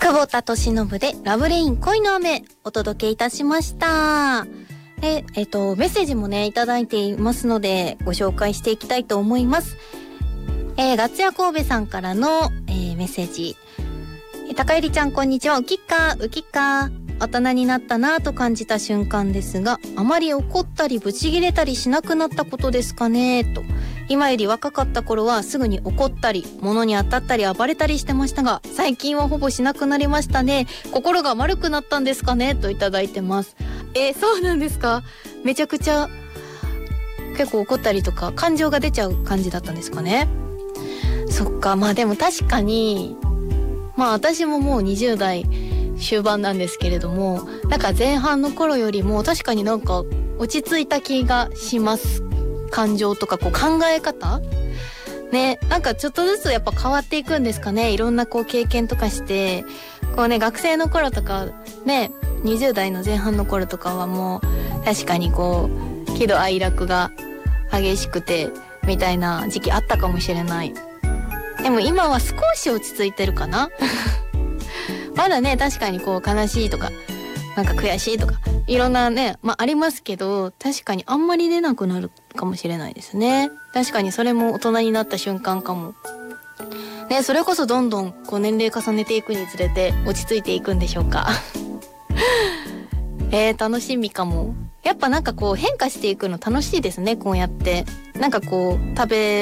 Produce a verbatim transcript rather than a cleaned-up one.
久保田利伸でラブレイン恋の雨お届けいたしました。で、えっと、メッセージもねいただいていますのでご紹介していきたいと思います。えー、ガツヤ神戸さんからの、えー、メッセージ。えー、高入ちゃんこんにちは。ウキッカーウキッカー。大人になったなぁと感じた瞬間ですが、あまり怒ったりブチギレたりしなくなったことですかねと。今より若かった頃はすぐに怒ったり物に当たったり暴れたりしてましたが、最近はほぼしなくなりましたね。心が丸くなったんですかねといただいてます。えー、そうなんですか。めちゃくちゃ結構怒ったりとか感情が出ちゃう感じだったんですかね。そっか。まあでも確かにまあ私ももうにじゅう代終盤なんですけれども、なんか前半の頃よりも確かになんか落ち着いた気がします。感情とかこう考え方ね、なんかちょっとずつやっぱ変わっていくんですかね。いろんなこう経験とかしてこうね、学生の頃とかね、にじゅう代の前半の頃とかはもう確かにこう喜怒哀楽が激しくてみたいな時期あったかもしれない。でも今は少し落ち着いてるかなまだね、確かにこう悲しいとかなんか悔しいとかいろんなね、まあありますけど、確かにあんまり出なくなるかもしれないですね。確かにそれも大人になった瞬間かもね。それこそどんどんこう年齢重ねていくにつれて落ち着いていくんでしょうかえー、楽しみかも。やっぱなんかこう変化していくの楽しいですね。こうやってなんかこう食べ